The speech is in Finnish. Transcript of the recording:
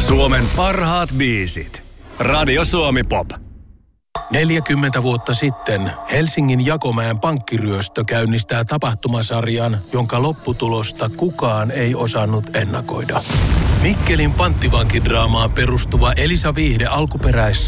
Suomen parhaat biisit. Radio Suomi Pop. 40 vuotta sitten Helsingin Jakomäen pankkiryöstö käynnistää tapahtumasarjan, jonka lopputulosta kukaan ei osannut ennakoida. Mikkelin panttivankidraamaan perustuva Elisa Viihde alkuperäissarja